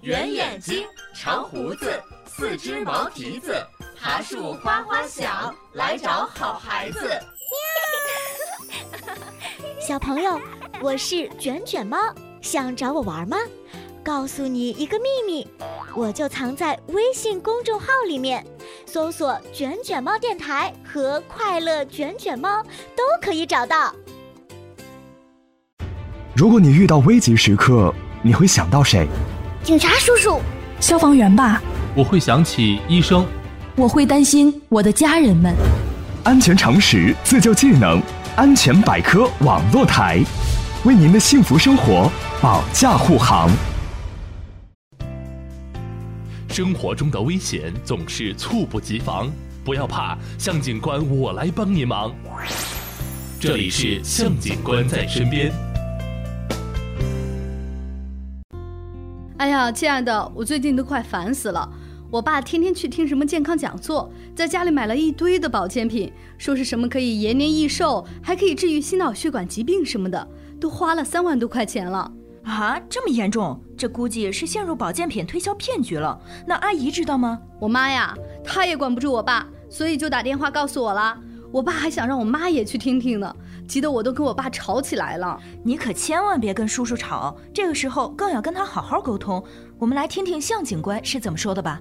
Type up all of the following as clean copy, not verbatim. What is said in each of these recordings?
圆眼睛，长胡子，4只毛蹄子，爬树哗哗响，来找好孩子。 小朋友，我是卷卷猫，想找我玩吗？告诉你一个秘密，我就藏在微信公众号里面，搜索卷卷猫电台和快乐卷卷猫都可以找到。 如果你遇到危急时刻，你会想到谁？ 警察叔叔， 消防员吧。 我会想起医生。 我会担心我的家人们。 安全常识，自救技能，安全百科网络台，为您的幸福生活保驾护航。 生活中的危险总是猝不及防，不要怕，向警官我来帮您忙。这里是向警官在身边。 哎呀，亲爱的，我最近都快烦死了。我爸天天去听什么健康讲座，在家里买了一堆的保健品，说是什么可以延年益寿，还可以治愈心脑血管疾病什么的，都花了3万多块钱了。 啊，这么严重？这估计是陷入保健品推销骗局了。那阿姨知道吗？ 我妈呀，她也管不住我爸，所以就打电话告诉我了。我爸还想让我妈也去听听呢，急得我都跟我爸吵起来了。 你可千万别跟叔叔吵，这个时候更要跟他好好沟通。我们来听听向警官是怎么说的吧。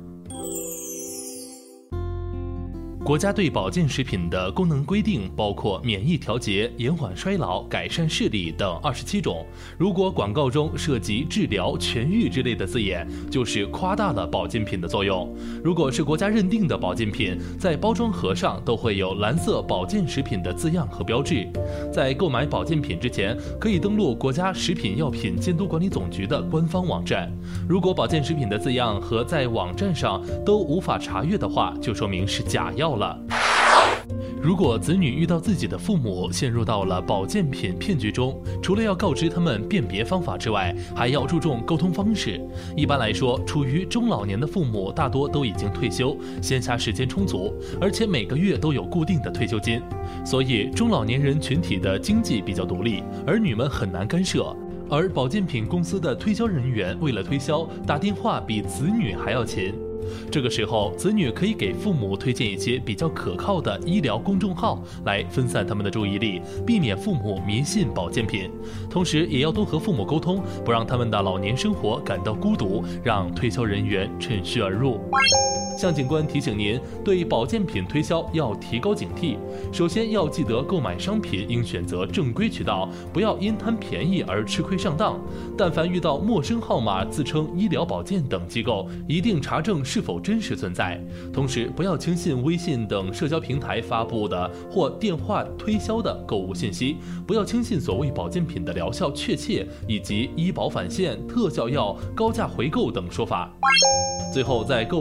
国家对保健食品的功能规定包括免疫调节、延缓衰老、改善视力等27种。如果广告中涉及治疗、痊愈之类的字眼，就是夸大了保健品的作用。如果是国家认定的保健品，在包装盒上都会有蓝色保健食品的字样和标志。在购买保健品之前，可以登录国家食品药品监督管理总局的官方网站。如果保健食品的字样和在网站上都无法查阅的话，就说明是假药了。如果子女遇到自己的父母陷入到了保健品骗局中，除了要告知他们辨别方法之外，还要注重沟通方式。一般来说，处于中老年的父母大多都已经退休，闲暇时间充足，而且每个月都有固定的退休金，所以中老年人群体的经济比较独立，儿女们很难干涉。而保健品公司的推销人员为了推销，打电话比子女还要勤。这个时候，子女可以给父母推荐一些比较可靠的医疗公众号，来分散他们的注意力，避免父母迷信保健品。同时，也要多和父母沟通，不让他们的老年生活感到孤独，让推销人员趁虚而入。向警官提醒您，对保健品推销要提高警惕。首先要记得购买商品应选择正规渠道，不要因贪便宜而吃亏上当。但凡遇到陌生号码自称医疗保健等机构，一定查证是否真实存在。同时，不要轻信微信等社交平台发布的或电话推销的购物信息，不要轻信所谓保健品的疗效确切以及医保返现、特效药、高价回购等说法。最后，在购